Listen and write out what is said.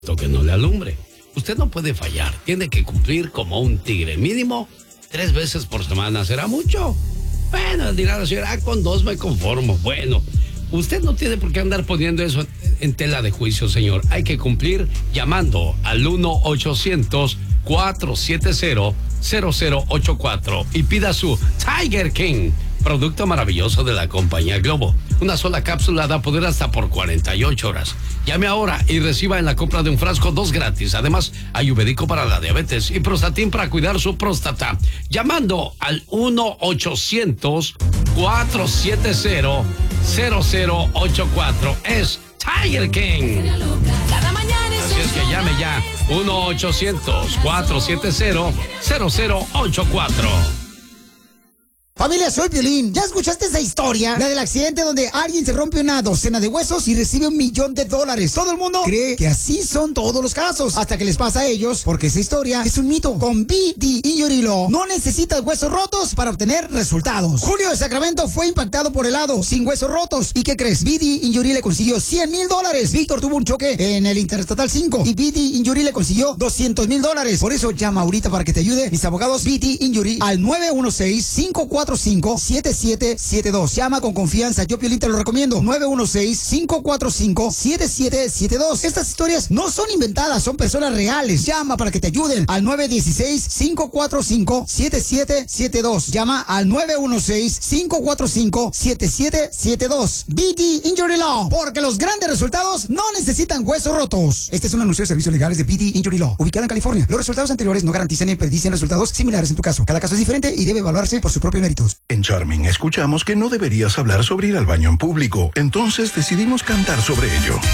que no le alumbre. Usted no puede fallar, tiene que cumplir como un tigre, mínimo 3 veces por semana. ¿Será mucho? Bueno, dirá la señora, con 2 me conformo. Bueno, usted no tiene por qué andar poniendo eso en tela de juicio, señor. Hay que cumplir llamando al 1-800-470-0084 y pida su Tiger King, producto maravilloso de la compañía Globo. Una sola cápsula da poder hasta por 48 horas. Llame ahora y reciba en la compra de un frasco 2 gratis. Además, ayurvédico para la diabetes y Prostatin para cuidar su próstata. Llamando al 1-800-470-0084. Es Tiger King. Así es que llame ya. 1-800-470-0084. Familia, soy Piolín. ¿Ya escuchaste esa historia? La del accidente donde alguien se rompe una docena de huesos y recibe $1 millón. Todo el mundo cree que así son todos los casos, hasta que les pasa a ellos, porque esa historia es un mito. Con BD Injury Law no necesitas huesos rotos para obtener resultados. Julio de Sacramento fue impactado por helado, sin huesos rotos. ¿Y qué crees? BD Injury le consiguió $100,000. Víctor tuvo un choque en el Interestatal 5 y BD Injury le consiguió $200,000. Por eso llama ahorita para que te ayude mis abogados BD Injury al 916-545-7772. Llama con confianza, yo Piolín te lo recomiendo. 916-545-7772. Estas historias no son inventadas, son personas reales. Llama para que te ayuden al 916-545-7772. Llama al 916-545-7772. BD Injury Law, porque los grandes resultados no necesitan huesos rotos. Este es un anuncio de servicios legales de BD Injury Law, ubicada en California. Los resultados anteriores no garantizan ni predicen resultados similares en tu caso. Cada caso es diferente y debe evaluarse por su propio méritos. En Charming escuchamos que no deberías hablar sobre ir al baño en público, entonces decidimos cantar sobre ello.